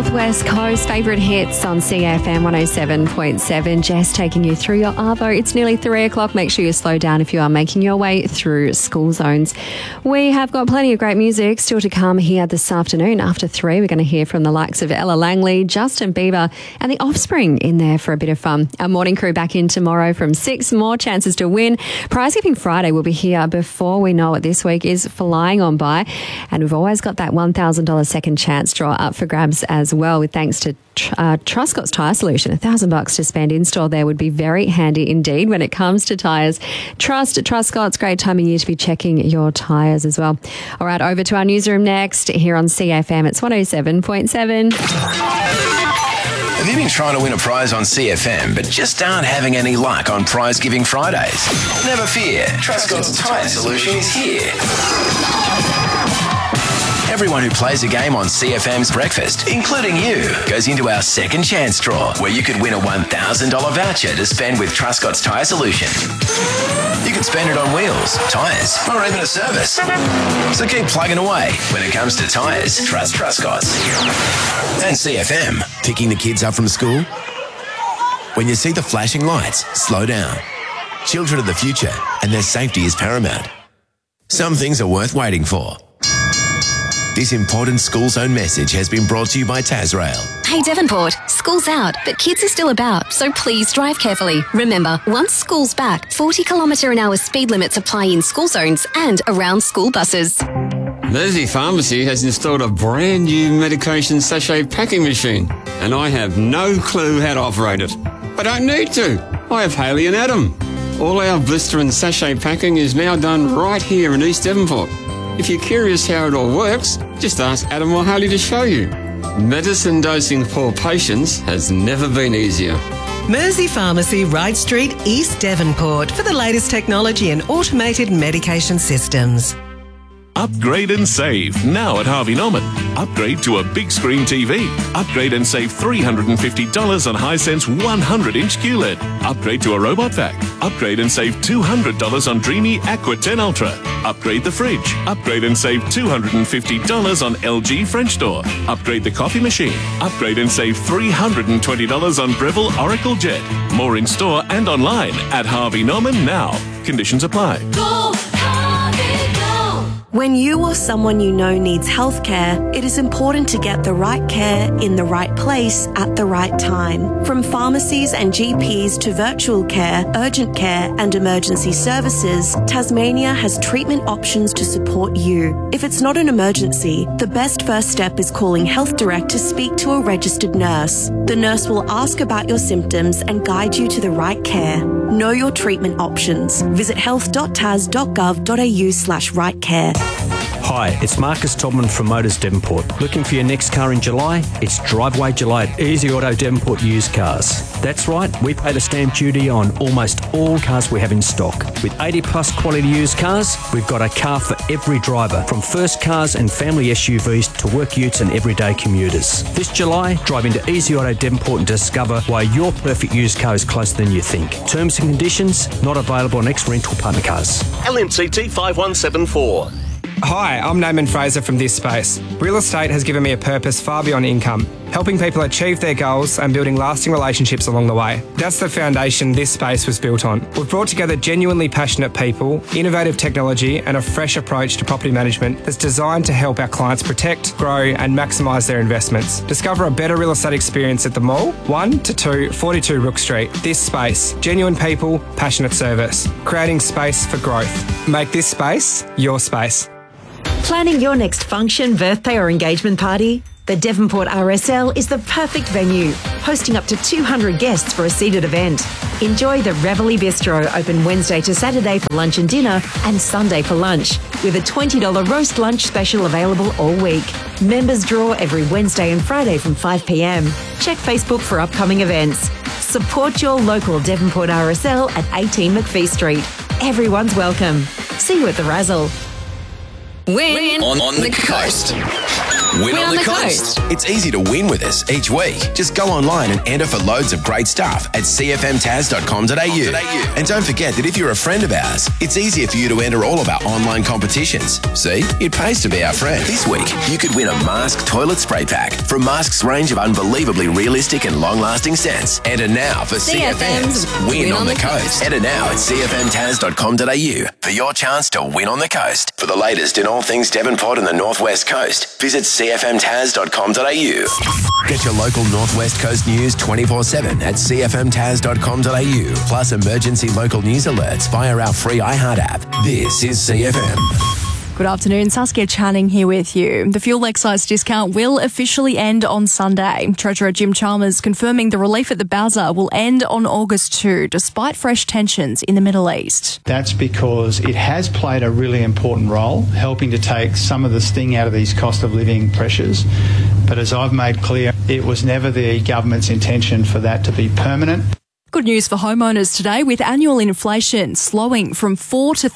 Northwest Coast, favourite hits on CFM 107.7. Jess taking you through your Arvo. It's nearly 3 o'clock. Make sure you slow down if you are making your way through school zones. We have got plenty of great music still to come here this afternoon. After 3, we're going to hear from the likes of Ella Langley, Justin Bieber and The Offspring in there for a bit of fun. Our morning crew back in tomorrow from 6. More chances to win. Prize Giving Friday will be here before we know it. This week is flying on by, and we've always got that $1,000 second chance draw up for grabs as well, with thanks to Truscott's Tyre Solution. $1,000 to spend in store there would be very handy indeed when it comes to tyres. Trust Truscott's, great time of year to be checking your tyres as well. All right, over to our newsroom next here on CFM. It's 107.7. Have you been trying to win a prize on CFM but just aren't having any luck on Prize Giving Fridays? Never fear, Truscott's Tyre Solution is here. Everyone who plays a game on CFM's Breakfast, including you, goes into our second chance draw, where you could win a $1,000 voucher to spend with Truscott's Tyre Solution. You could spend it on wheels, tyres, or even a service. So keep plugging away. When it comes to tyres, trust Truscott's. And CFM. Picking the kids up from school? When you see the flashing lights, slow down. Children are the future, and their safety is paramount. Some things are worth waiting for. This important school zone message has been brought to you by Tasrail. Hey Devonport, school's out, but kids are still about, so please drive carefully. Remember, once school's back, 40km/h speed limits apply in school zones and around school buses. Mersey Pharmacy has installed a brand new medication sachet packing machine, and I have no clue how to operate it. I don't need to. I have Haley and Adam. All our blister and sachet packing is now done right here in East Devonport. If you're curious how it all works, just ask Adam or Haley to show you. Medicine dosing for patients has never been easier. Mersey Pharmacy, Wright Street, East Devonport, for the latest technology and automated medication systems. Upgrade and save now at Harvey Norman. Upgrade to a big screen TV. Upgrade and save $350 on Hisense 100-inch QLED. Upgrade to a robot vac. Upgrade and save $200 on Dreamy Aqua 10 Ultra. Upgrade the fridge. Upgrade and save $250 on LG French door. Upgrade the coffee machine. Upgrade and save $320 on Breville Oracle Jet. More in store and online at Harvey Norman now. Conditions apply. Go Harvey, go! When you or someone you know needs healthcare, it is important to get the right care in the right place at the right time. From pharmacies and GPs to virtual care, urgent care and emergency services, Tasmania has treatment options to support you. If it's not an emergency, the best first step is calling Health Direct to speak to a registered nurse. The nurse will ask about your symptoms and guide you to the right care. Know your treatment options. Visit health.tas.gov.au/rightcare. Hi, it's Marcus Todman from Motors Devonport. Looking for your next car in July? It's Driveway July at Easy Auto Devonport Used Cars. That's right, we pay the stamp duty on almost all cars we have in stock. With 80 plus quality used cars, we've got a car for every driver, from first cars and family SUVs to work utes and everyday commuters. This July, drive into Easy Auto Devonport and discover why your perfect used car is closer than you think. Terms and conditions not available on ex-rental partner cars. LMCT 5174. Hi, I'm Naaman Fraser from This Space. Real estate has given me a purpose far beyond income, helping people achieve their goals and building lasting relationships along the way. That's the foundation This Space was built on. We've brought together genuinely passionate people, innovative technology and a fresh approach to property management that's designed to help our clients protect, grow and maximise their investments. Discover a better real estate experience at the Mall, 1 to 2 42 Rook Street. This Space, genuine people, passionate service, creating space for growth. Make this space your space. Planning your next function, birthday or engagement party? The Devonport RSL is the perfect venue, hosting up to 200 guests for a seated event. Enjoy the Reveille Bistro, open Wednesday to Saturday for lunch and dinner and Sunday for lunch, with a $20 roast lunch special available all week. Members draw every Wednesday and Friday from 5 p.m. Check Facebook for upcoming events. Support your local Devonport RSL at 18 McPhee Street. Everyone's welcome. See you at the Razzle. Win on the coast. Win on the Coast. It's easy to win with us each week. Just go online and enter for loads of great stuff at cfmtas.com.au. And don't forget that if you're a friend of ours, it's easier for you to enter all of our online competitions. See, it pays to be our friend. This week, you could win a Mask toilet spray pack from Mask's range of unbelievably realistic and long-lasting scents. Enter now for CFM's Win on the Coast. Enter now at cfmtas.com.au for your chance to win on the coast. For the latest in all things Devonport and the Northwest Coast, visit cfmtas.com.au. Get your local Northwest Coast news 24/7 at cfmtas.com.au. Plus emergency local news alerts via our free iHeart app. This is CFM. Good afternoon, Saskia Channing here with you. The fuel excise discount will officially end on Sunday. Treasurer Jim Chalmers confirming the relief at the Bowser will end on August 2, despite fresh tensions in the Middle East. That's because it has played a really important role, helping to take some of the sting out of these cost of living pressures. But as I've made clear, it was never the government's intention for that to be permanent. Good news for homeowners today, with annual inflation slowing from 4 to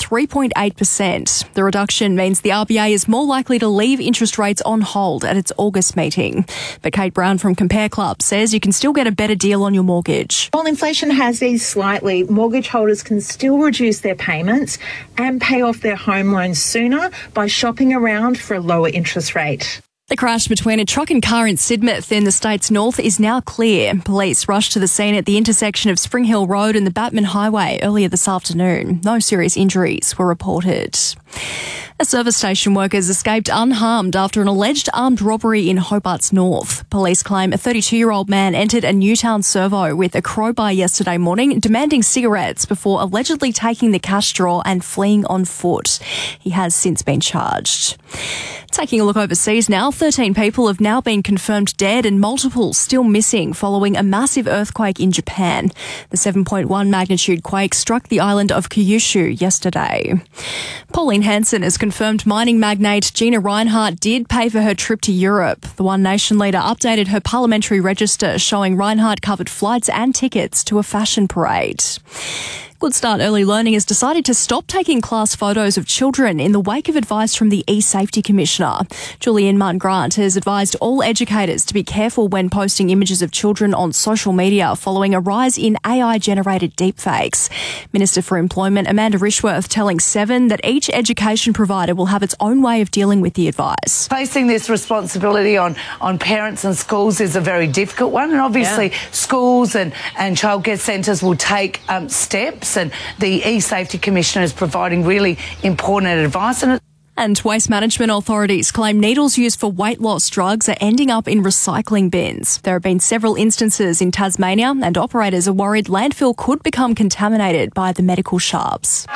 3.8%. The reduction means the RBA is more likely to leave interest rates on hold at its August meeting. But Kate Brown from Compare Club says you can still get a better deal on your mortgage. While inflation has eased slightly, mortgage holders can still reduce their payments and pay off their home loans sooner by shopping around for a lower interest rate. The crash between a truck and car in Sidmouth in the state's north is now clear. Police rushed to the scene at the intersection of Spring Hill Road and the Batman Highway earlier this afternoon. No serious injuries were reported. A service station workers escaped unharmed after an alleged armed robbery in Hobart's North. Police claim a 32-year-old man entered a Newtown servo with a crowbar yesterday morning, demanding cigarettes before allegedly taking the cash drawer and fleeing on foot. He has since been charged. Taking a look overseas now, 13 people have now been confirmed dead and multiple still missing following a massive earthquake in Japan. The 7.1 magnitude quake struck the island of Kyushu yesterday. Pauline Hanson has confirmed mining magnate Gina Rinehart did pay for her trip to Europe. The One Nation leader updated her parliamentary register showing Rinehart covered flights and tickets to a fashion parade. Good Start Early Learning has decided to stop taking class photos of children in the wake of advice from the eSafety Commissioner. Julianne Martin-Grant has advised all educators to be careful when posting images of children on social media following a rise in AI-generated deepfakes. Minister for Employment Amanda Rishworth telling Seven that each education provider will have its own way of dealing with the advice. Placing this responsibility on parents and schools is a very difficult one, and obviously schools and childcare centres will take steps. And the eSafety Commissioner is providing really important advice. And waste management authorities claim needles used for weight loss drugs are ending up in recycling bins. There have been several instances in Tasmania, and operators are worried landfill could become contaminated by the medical sharps.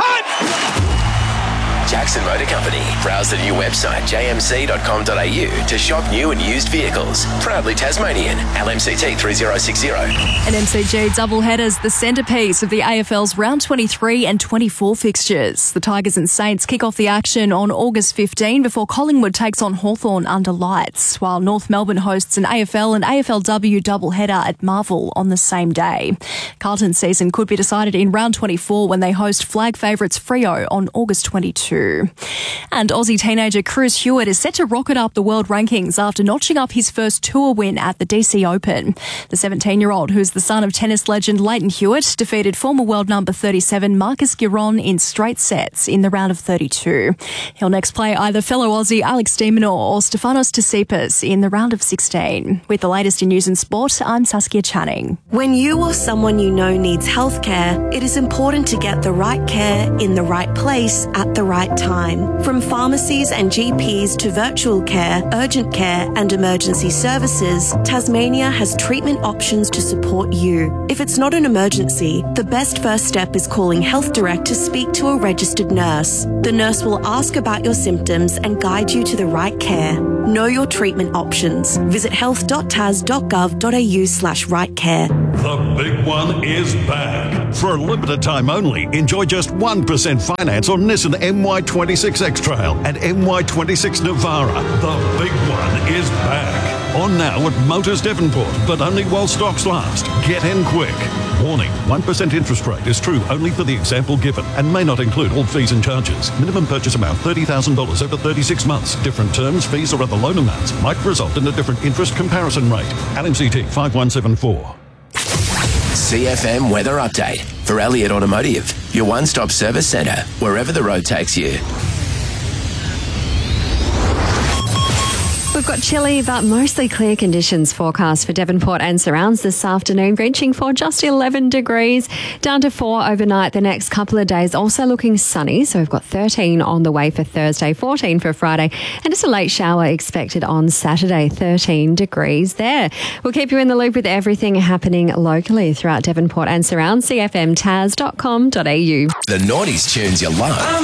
Jackson Motor Company. Browse the new website jmc.com.au to shop new and used vehicles. Proudly Tasmanian. LMCT 3060. An MCG doubleheader is the centrepiece of the AFL's round 23 and 24 fixtures. The Tigers and Saints kick off the action on August 15 before Collingwood takes on Hawthorn under lights, while North Melbourne hosts an AFL and AFLW doubleheader at Marvel on the same day. Carlton's season could be decided in round 24 when they host flag favourites Freo on August 22. And Aussie teenager Cruz Hewitt is set to rocket up the world rankings after notching up his first tour win at the DC Open. The 17-year-old, who's the son of tennis legend Leighton Hewitt, defeated former world number 37 Marcus Giron in straight sets in the round of 32. He'll next play either fellow Aussie Alex de Minaur or Stefanos Tsitsipas in the round of 16. With the latest in news and sport, I'm Saskia Channing. When you or someone you know needs healthcare, it is important to get the right care in the right place at the right time. From pharmacies and GPs to virtual care, urgent care and emergency services, Tasmania has treatment options to support you. If it's not an emergency, the best first step is calling Health Direct to speak to a registered nurse. The nurse will ask about your symptoms and guide you to the right care. Know your treatment options. Visit health.tas.gov.au/rightcare. The big one is back. For a limited time only, enjoy just 1% finance on Nissan NY26 X-Trail and NY26 Navara. The big one is back. On now at Motors Devonport, but only while stocks last. Get in quick. Warning, 1% interest rate is true only for the example given and may not include all fees and charges. Minimum purchase amount $30,000 over 36 months. Different terms, fees or other loan amounts might result in a different interest comparison rate. LMCT 5174. CFM Weather Update for Elliott Automotive, your one-stop service centre, wherever the road takes you. We've got chilly but mostly clear conditions forecast for Devonport and surrounds this afternoon, reaching for just 11 degrees, down to 4 overnight the next couple of days. Also looking sunny, so we've got 13 on the way for Thursday, 14 for Friday, and just a late shower expected on Saturday, 13 degrees there. We'll keep you in the loop with everything happening locally throughout Devonport and surrounds. CFMTaz.com.au. The Naughties tunes you love.